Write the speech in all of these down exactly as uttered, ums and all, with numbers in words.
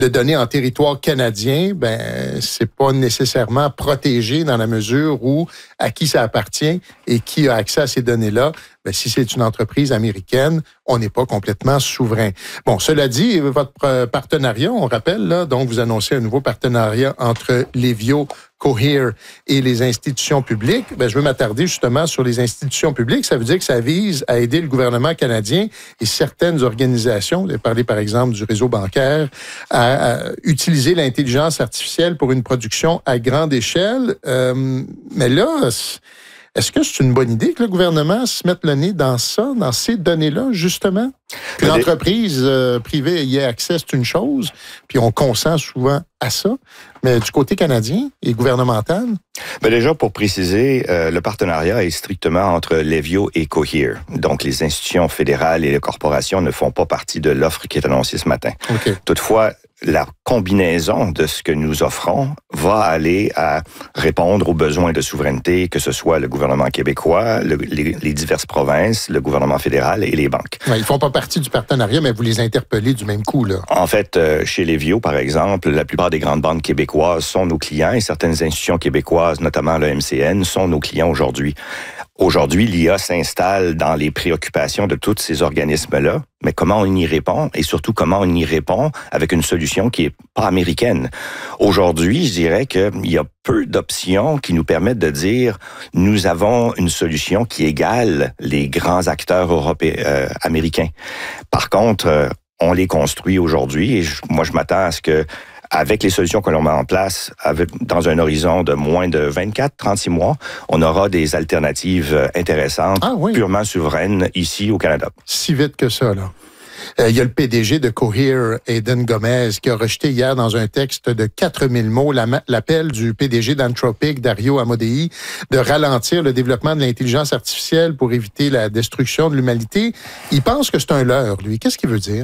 de données en territoire canadien, ben c'est pas nécessairement protégé dans la mesure où à qui ça appartient et qui a accès à ces données-là. Ben, si c'est une entreprise américaine, on n'est pas complètement souverain. Bon, cela dit, votre partenariat, on rappelle, là, donc vous annoncez un nouveau partenariat entre Livio, Cohere et les institutions publiques. Ben, je veux m'attarder justement sur les institutions publiques. Ça veut dire que ça vise à aider le gouvernement canadien et certaines organisations, vous avez parlé par exemple du réseau bancaire, à, à utiliser l'intelligence artificielle pour une production à grande échelle. Euh, mais là, est-ce que c'est une bonne idée que le gouvernement se mette le nez dans ça, dans ces données-là, justement? Que l'entreprise euh, privée y ait accès, c'est une chose, puis on consent souvent à ça. Mais du côté canadien et gouvernemental? Ben déjà, pour préciser, euh, le partenariat est strictement entre Livio et Cohere. Donc, les institutions fédérales et les corporations ne font pas partie de l'offre qui est annoncée ce matin. Okay. Toutefois, la combinaison de ce que nous offrons va aller à répondre aux besoins de souveraineté, que ce soit le gouvernement québécois, le, les, les diverses provinces, le gouvernement fédéral et les banques. Ouais, ils font pas partie du partenariat, mais vous les interpellez du même coup, là. En fait, euh, chez Livio, par exemple, la plupart des grandes banques québécoises sont nos clients et certaines institutions québécoises, notamment le M C N, sont nos clients aujourd'hui. Aujourd'hui, l'I A s'installe dans les préoccupations de tous ces organismes-là, mais comment on y répond et surtout comment on y répond avec une solution qui est pas américaine. Aujourd'hui, je dirais qu'il y a peu d'options qui nous permettent de dire nous avons une solution qui égale les grands acteurs européens, euh, américains. Par contre, euh, on les construit aujourd'hui et je, moi, je m'attends à ce que avec les solutions que l'on met en place, avec, dans un horizon de moins de vingt-quatre à trente-six mois, on aura des alternatives intéressantes, ah, oui. purement souveraines, ici au Canada. Si vite que ça, là. Euh, il y a le P D G de Cohere, Aidan Gomez, qui a rejeté hier dans un texte de quatre mille mots l'appel du P D G d'Anthropic, Dario Amodei, de ralentir le développement de l'intelligence artificielle pour éviter la destruction de l'humanité. Il pense que c'est un leurre, lui. Qu'est-ce qu'il veut dire?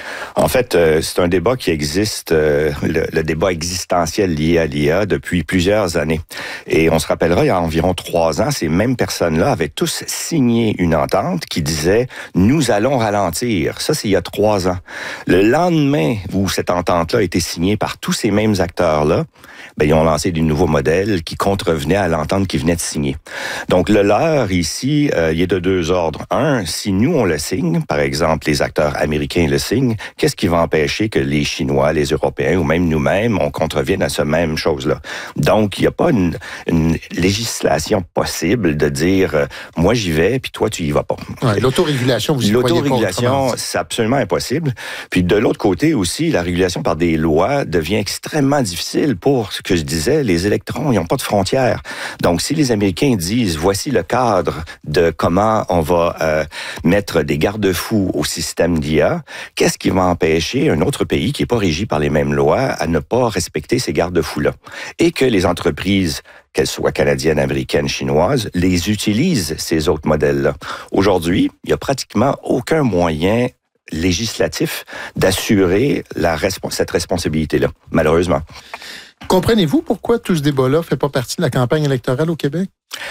En fait, euh, c'est un débat qui existe, euh, le, le débat existentiel lié à l'I A depuis plusieurs années. Et on se rappellera, il y a environ trois ans, ces mêmes personnes-là avaient tous signé une entente qui disait « Nous allons ralentir ». Ça, c'est il y a trois ans. Le lendemain où cette entente-là a été signée par tous ces mêmes acteurs-là, ben, ils ont lancé des nouveaux modèles qui contrevenaient à l'entente qu'ils venaient de signer. Donc, le leur, ici, euh, il est de deux ordres. Un, si nous, on le signe, par exemple, les acteurs américains le signent, qu'est-ce qui va empêcher que les Chinois, les Européens ou même nous-mêmes, on contrevienne à ce même chose-là? Donc, il n'y a pas une, une législation possible de dire euh, « moi, j'y vais, puis toi, tu y vas pas ouais, ». L'autorégulation, vous y croyez pas? L'autorégulation, c'est absolument impossible. Puis de l'autre côté aussi, la régulation par des lois devient extrêmement difficile pour, ce que je disais, les électrons, ils n'ont pas de frontières. Donc, si les Américains disent « voici le cadre de comment on va euh, mettre des garde-fous au système d'I A », qu'est-ce qui va empêcher un autre pays qui n'est pas régi par les mêmes lois à ne pas respecter ces garde-fous-là? Et que les entreprises, qu'elles soient canadiennes, américaines, chinoises, les utilisent, ces autres modèles-là. Aujourd'hui, il n'y a pratiquement aucun moyen législatif d'assurer la resp- cette responsabilité-là, malheureusement. Comprenez-vous pourquoi tout ce débat-là ne fait pas partie de la campagne électorale au Québec?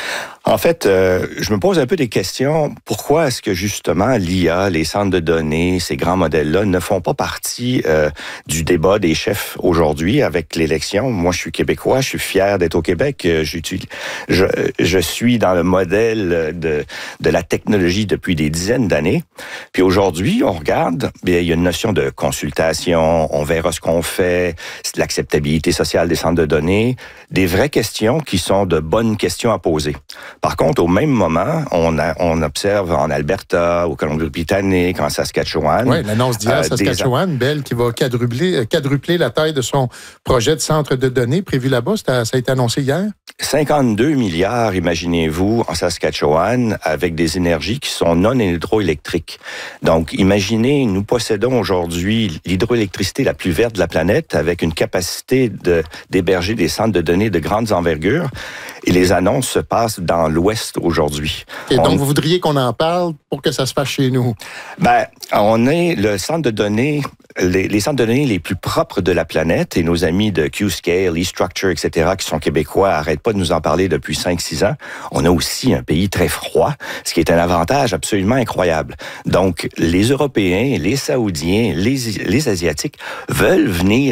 En fait, euh, je me pose un peu des questions. Pourquoi est-ce que justement l'I A, les centres de données, ces grands modèles-là ne font pas partie euh, du débat des chefs aujourd'hui avec l'élection? Moi, je suis québécois, je suis fier d'être au Québec. J'utilise, je, je suis dans le modèle de, de la technologie depuis des dizaines d'années. Puis aujourd'hui, on regarde, bien, il y a une notion de consultation, on verra ce qu'on fait, l'acceptabilité sociale des centres de données, des vraies questions qui sont de bonnes questions à poser. Par contre, au même moment, on, a, on observe en Alberta, au Colombie-Britannique, en Saskatchewan... Oui, l'annonce d'hier, euh, Saskatchewan, des... Bell, qui va quadrupler, quadrupler la taille de son projet de centre de données prévu là-bas. Ça a été annoncé hier. cinquante-deux milliards, imaginez-vous, en Saskatchewan, avec des énergies qui sont non hydroélectriques. Donc, imaginez, nous possédons aujourd'hui l'hydroélectricité la plus verte de la planète avec une capacité de, d'héberger des centres de données de grandes envergures. Et les annonces se passent dans l'Ouest aujourd'hui. Et donc, on... vous voudriez qu'on en parle pour que ça se fasse chez nous? Ben, on est le centre de données, les, les centres de données les plus propres de la planète, et nos amis de Qscale, eStructure, et cetera, qui sont québécois, arrêtent pas de nous en parler depuis cinq six ans. On a aussi un pays très froid, ce qui est un avantage absolument incroyable. Donc, les Européens, les Saoudiens, les, les Asiatiques veulent venir